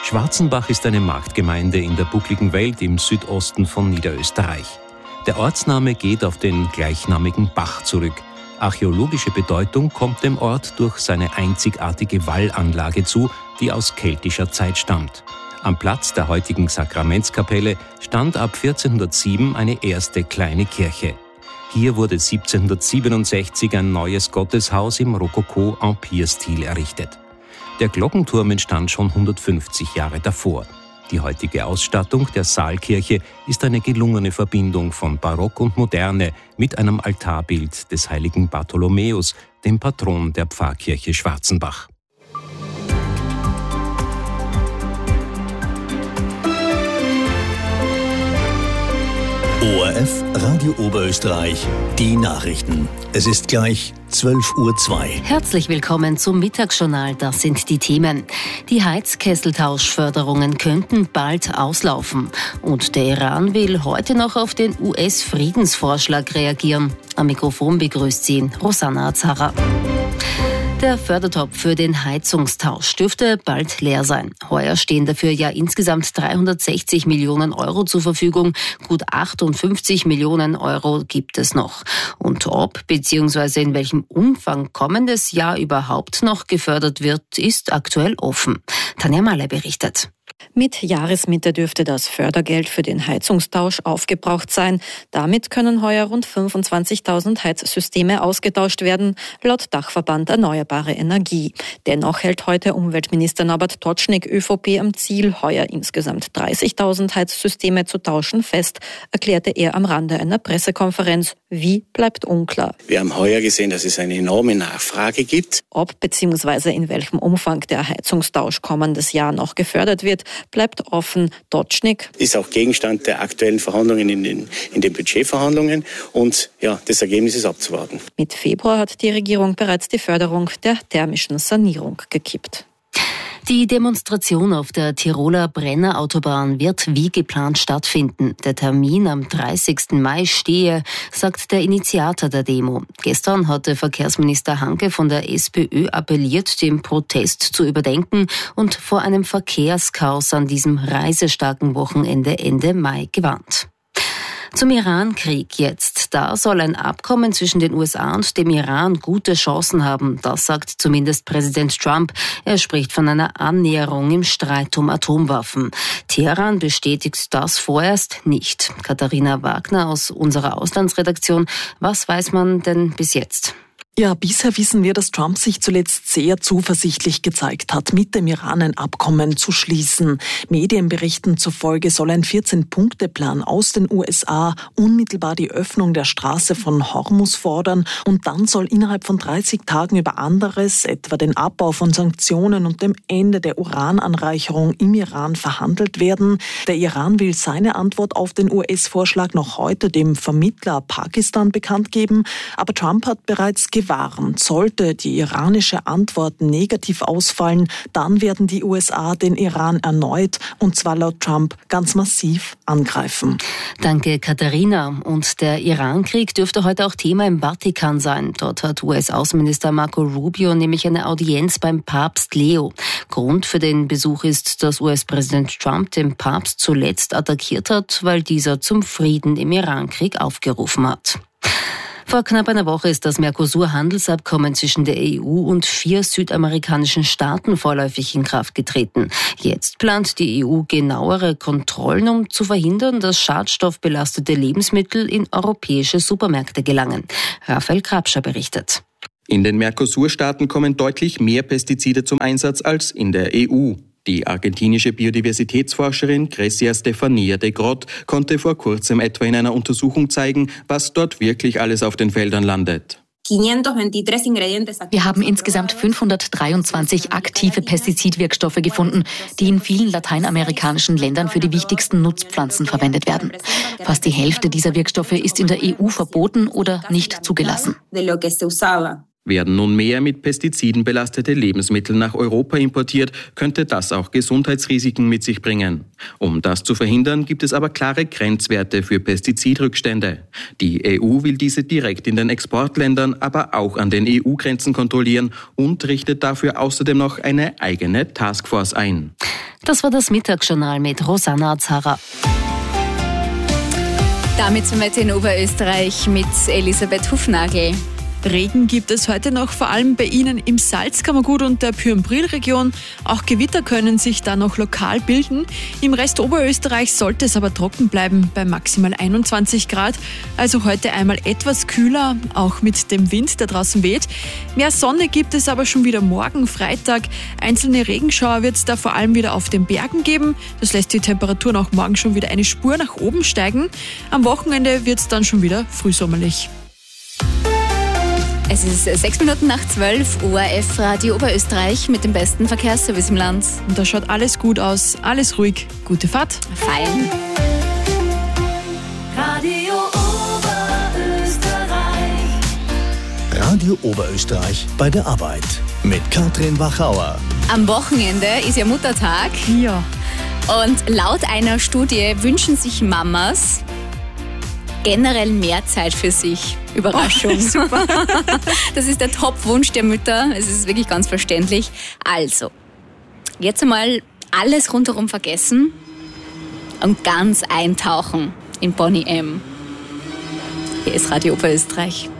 Schwarzenbach ist eine Marktgemeinde in der buckligen Welt im Südosten von Niederösterreich. Der Ortsname geht auf den gleichnamigen Bach zurück. Archäologische Bedeutung kommt dem Ort durch seine einzigartige Wallanlage zu, die aus keltischer Zeit stammt. Am Platz der heutigen Sakramentskapelle stand ab 1407 eine erste kleine Kirche. Hier wurde 1767 ein neues Gotteshaus im Rokoko-Empire-Stil errichtet. Der Glockenturm entstand schon 150 Jahre davor. Die heutige Ausstattung der Saalkirche ist eine gelungene Verbindung von Barock und Moderne mit einem Altarbild des heiligen Bartholomäus, dem Patron der Pfarrkirche Schwarzenbach. ORF Radio Oberösterreich, die Nachrichten. Es ist gleich 12:02 Uhr. Herzlich willkommen zum Mittagsjournal. Das sind die Themen. Die Heizkesseltauschförderungen könnten bald auslaufen. Und der Iran will heute noch auf den US-Friedensvorschlag reagieren. Am Mikrofon begrüßt sie Rosanna Azara. Der Fördertopf für den Heizungstausch dürfte bald leer sein. Heuer stehen dafür ja insgesamt 360 Millionen Euro zur Verfügung. Gut 58 Millionen Euro gibt es noch. Und ob bzw. in welchem Umfang kommendes Jahr überhaupt noch gefördert wird, ist aktuell offen. Tanja Mahler berichtet. Mit Jahresmitte dürfte das Fördergeld für den Heizungstausch aufgebraucht sein. Damit können heuer rund 25.000 Heizsysteme ausgetauscht werden, laut Dachverband Erneuerbare Energie. Dennoch hält heute Umweltminister Norbert Totschnig ÖVP am Ziel, heuer insgesamt 30.000 Heizsysteme zu tauschen, fest, erklärte er am Rande einer Pressekonferenz. Wie, bleibt unklar. Wir haben heuer gesehen, dass es eine enorme Nachfrage gibt. Ob bzw. in welchem Umfang der Heizungstausch kommendes Jahr noch gefördert wird, bleibt offen. Totschnig ist auch Gegenstand der aktuellen Verhandlungen in den Budgetverhandlungen und ja, das Ergebnis ist abzuwarten. Mit Februar hat die Regierung bereits die Förderung der thermischen Sanierung gekippt. Die Demonstration auf der Tiroler Brenner-Autobahn wird wie geplant stattfinden. Der Termin am 30. Mai stehe, sagt der Initiator der Demo. Gestern hatte Verkehrsminister Hanke von der SPÖ appelliert, den Protest zu überdenken und vor einem Verkehrschaos an diesem reisestarken Wochenende Ende Mai gewarnt. Zum Iran-Krieg jetzt. Da soll ein Abkommen zwischen den USA und dem Iran gute Chancen haben. Das sagt zumindest Präsident Trump. Er spricht von einer Annäherung im Streit um Atomwaffen. Teheran bestätigt das vorerst nicht. Katharina Wagner aus unserer Auslandsredaktion. Was weiß man denn bis jetzt? Ja, bisher wissen wir, dass Trump sich zuletzt sehr zuversichtlich gezeigt hat, mit dem Iran ein Abkommen zu schließen. Medienberichten zufolge soll ein 14-Punkte-Plan aus den USA unmittelbar die Öffnung der Straße von Hormuz fordern und dann soll innerhalb von 30 Tagen über anderes, etwa den Abbau von Sanktionen und dem Ende der Urananreicherung im Iran verhandelt werden. Der Iran will seine Antwort auf den US-Vorschlag noch heute dem Vermittler Pakistan bekannt geben, aber Trump hat bereits gewarnt, sollte die iranische Antwort negativ ausfallen, dann werden die USA den Iran erneut, und zwar laut Trump, ganz massiv angreifen. Danke, Katharina. Und der Iran-Krieg dürfte heute auch Thema im Vatikan sein. Dort hat US-Außenminister Marco Rubio nämlich eine Audienz beim Papst Leo. Grund für den Besuch ist, dass US-Präsident Trump den Papst zuletzt attackiert hat, weil dieser zum Frieden im Iran-Krieg aufgerufen hat. Vor knapp einer Woche ist das Mercosur-Handelsabkommen zwischen der EU und 4 südamerikanischen Staaten vorläufig in Kraft getreten. Jetzt plant die EU genauere Kontrollen, um zu verhindern, dass schadstoffbelastete Lebensmittel in europäische Supermärkte gelangen. Raphael Krabscher berichtet. In den Mercosur-Staaten kommen deutlich mehr Pestizide zum Einsatz als in der EU. Die argentinische Biodiversitätsforscherin Grecia Stefania de Grott konnte vor kurzem etwa in einer Untersuchung zeigen, was dort wirklich alles auf den Feldern landet. Wir haben insgesamt 523 aktive Pestizidwirkstoffe gefunden, die in vielen lateinamerikanischen Ländern für die wichtigsten Nutzpflanzen verwendet werden. Fast die Hälfte dieser Wirkstoffe ist in der EU verboten oder nicht zugelassen. Werden nun mehr mit Pestiziden belastete Lebensmittel nach Europa importiert, könnte das auch Gesundheitsrisiken mit sich bringen. Um das zu verhindern, gibt es aber klare Grenzwerte für Pestizidrückstände. Die EU will diese direkt in den Exportländern, aber auch an den EU-Grenzen kontrollieren und richtet dafür außerdem noch eine eigene Taskforce ein. Das war das Mittagsjournal mit Rosanna Azara. Damit sind wir in Oberösterreich mit Elisabeth Hufnagel. Regen gibt es heute noch, vor allem bei Ihnen im Salzkammergut und der Pyrenbril-Region. Auch Gewitter können sich da noch lokal bilden. Im Rest Oberösterreichs sollte es aber trocken bleiben, bei maximal 21 Grad. Also heute einmal etwas kühler, auch mit dem Wind, der draußen weht. Mehr Sonne gibt es aber schon wieder morgen, Freitag. Einzelne Regenschauer wird es da vor allem wieder auf den Bergen geben. Das lässt die Temperaturen auch morgen schon wieder eine Spur nach oben steigen. Am Wochenende wird es dann schon wieder frühsommerlich. Es ist 6 Minuten nach 12 Uhr, ORF Radio Oberösterreich mit dem besten Verkehrsservice im Land. Und da schaut alles gut aus, alles ruhig. Gute Fahrt. Fein. Radio Oberösterreich. Radio Oberösterreich bei der Arbeit mit Katrin Wachauer. Am Wochenende ist ja Muttertag. Ja. Und laut einer Studie wünschen sich Mamas generell mehr Zeit für sich. Überraschung. Oh, super. Das ist der Top-Wunsch der Mütter. Es ist wirklich ganz verständlich. Also, jetzt einmal alles rundherum vergessen und ganz eintauchen in Boney M. Hier ist Radio Oberösterreich.